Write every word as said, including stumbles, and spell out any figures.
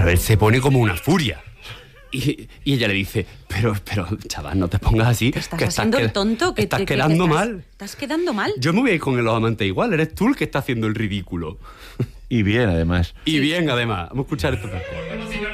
claro, él se pone como una furia. Y, y ella le dice, pero, pero, chaval, no te pongas así. ¿Te estás que haciendo estás el tonto? Que estás te, que quedando te estás, mal. ¿Estás quedando mal? Yo me voy a ir con los amantes igual. Eres tú el que está haciendo el ridículo. Y bien, además. Y bien, además. Vamos a escuchar esto.